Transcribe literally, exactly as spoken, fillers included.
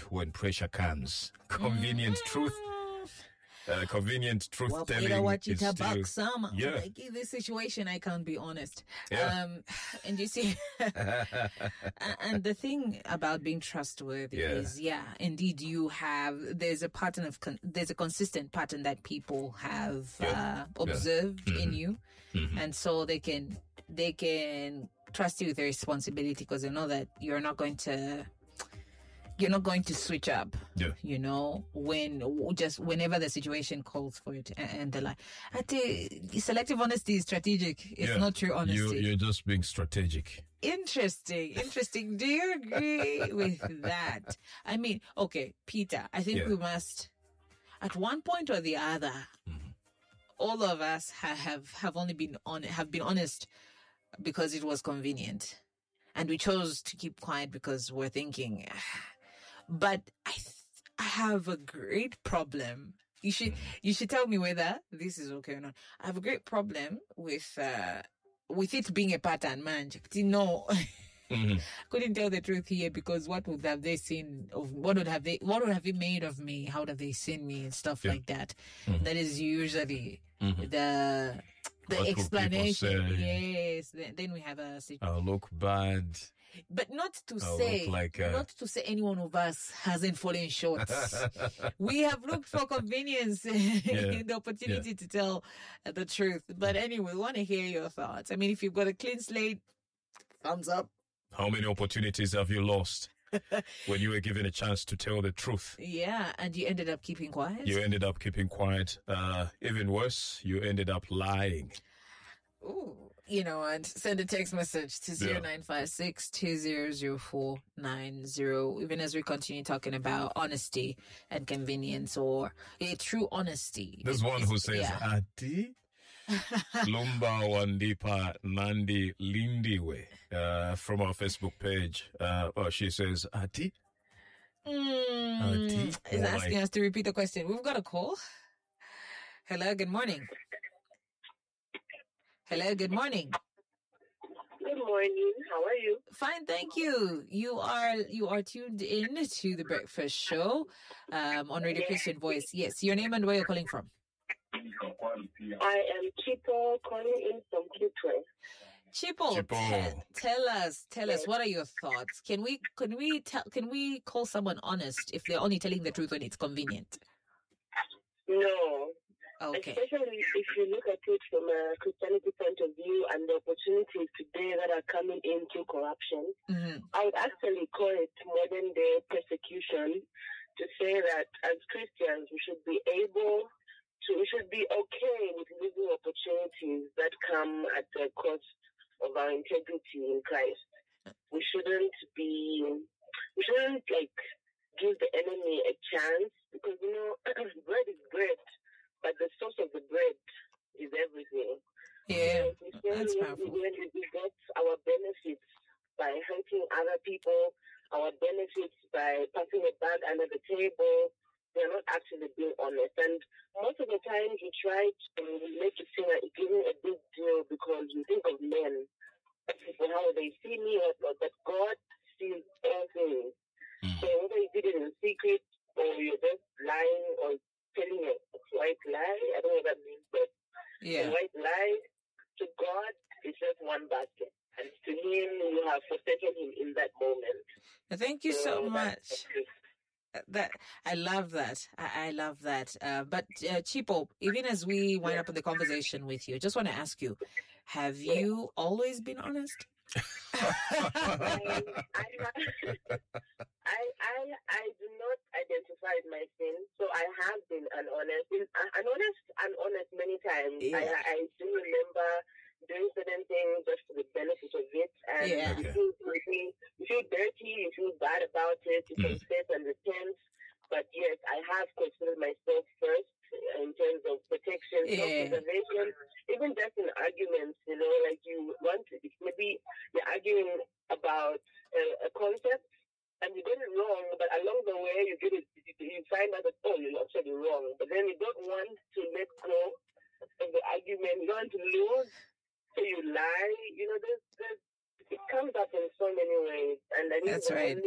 when pressure comes. Convenient mm-hmm. truth. Uh, convenient truth well, telling is still, yeah. Like in this situation, I can't be honest. Yeah. Um, and you see, and the thing about being trustworthy yeah. is, yeah, indeed, you have. There's a pattern of con- there's a consistent pattern that people have yeah. uh, observed yeah. mm-hmm. in you, mm-hmm. and so they can they can trust you with their responsibility because they know that you're not going to. You're not going to switch up, yeah. you know, when just whenever the situation calls for it. And they're like, I think selective honesty is strategic. It's yeah. not true honesty. You, you're just being strategic. Interesting. Interesting. Do you agree with that? I mean, okay, Peter, I think yeah. we must, at one point or the other, mm-hmm. all of us have, have, have only been on, have been honest because it was convenient. And we chose to keep quiet because we're thinking, but I th- I have a great problem. You should you should tell me whether this is okay or not. I have a great problem with uh, with it being a pattern, man. You know, mm-hmm. couldn't tell the truth here because what would have they seen of what would have they what would have they made of me? How would have they seen me and stuff yeah. like that? Mm-hmm. That is usually mm-hmm. the the what explanation. Yes. Then, then we have a situation. I'll look bad. But not to I'll say, like a... not to say any one of us hasn't fallen short. We have looked for convenience yeah. in the opportunity yeah. to tell the truth. But anyway, we want to hear your thoughts. I mean, if you've got a clean slate, thumbs up. How many opportunities have you lost when you were given a chance to tell the truth? Yeah, and you ended up keeping quiet? You ended up keeping quiet. Uh, even worse, you ended up lying. Ooh, you know, and send a text message to zero nine five six two zero zero four nine zero. Even as we continue talking about honesty and convenience or a true honesty. There's one who says, yeah. Ati Lumba Wandipa Nandi Lindiwe uh, from our Facebook page. Uh, oh, she says, Ati? Mm, Ati? Is asking like... us to repeat the question. We've got a call. Hello, good morning. Hello, good morning. Good morning. How are you? Fine, thank you. You are you are tuned in to the Breakfast Show um, on Radio Christian Voice. Yes, your name and where you're calling from. I am Chipo calling in from Kitwe. Chipo, Chipo. Te- tell us, tell yes. us, what are your thoughts? Can we can we tell can we call someone honest if they're only telling the truth when it's convenient? No. Okay. Especially if you look at it from a Christianity point of view and the opportunities today that are coming into corruption, mm-hmm. I would actually call it modern day persecution to say that as Christians we should be able to, we should be okay with losing opportunities that come at the cost of our integrity in Christ. We shouldn't be, we shouldn't like give the enemy a chance because, you know, bread is bread. But the source of the bread is everything. Yeah, so that's when powerful. We, when we get our benefits by hurting other people, our benefits by passing it back under the table, we're not actually being honest. And most of the times we try to make it seem like giving a big deal because we think of men, people, how they see me or not, but God sees everything. Mm. So whether you did it in secret or you're just lying or telling a white lie, I don't know what that means, but yeah. a white lie to God is just one basket. And to him, you have forsaken him in that moment. Thank you so, so much. That I love that. I, I love that. Uh, but uh, Chipo, even as we wind up in the conversation with you, I just want to ask you, have yeah. you always been honest? I, I, I, I, I do not identify my sins, so I have been unhonest. Been unhonest, unhonest many times. Yeah. I, I do remember doing certain things just for the benefit of it, and yeah. you, feel, you, feel, you feel dirty, you feel bad about it, you mm. confess and repent. But yes, I have considered myself first in terms of protection, yeah. self-preservation, even just in arguments, you know, like you want to, maybe you're arguing about a, a concept and you get it wrong, but along the way you get it, you find out that, oh, you're actually wrong. But then you don't want to let go of the argument, you don't want to lose, so you lie. You know, there's, there's, it comes up in so many ways. And I think That's the right. only